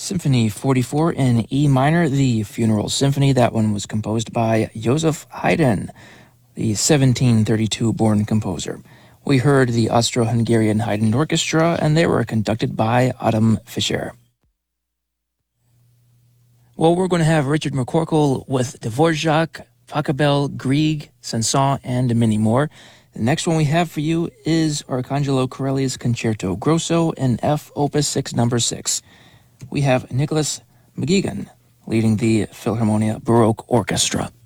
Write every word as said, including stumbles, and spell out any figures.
Symphony forty-four in E minor, the Funeral Symphony. That one was composed by Joseph Haydn, the seventeen thirty-two born composer. We heard the Austro-Hungarian Haydn Orchestra, and they were conducted by Adam Fischer. Well, we're going to have Richard McCorkle with Dvorak, Pachelbel, Grieg, Saint-Saëns, and many more. The next one we have for you is Arcangelo Corelli's Concerto Grosso in F, Opus six, number six. We have Nicholas McGuigan leading the Philharmonia Baroque Orchestra.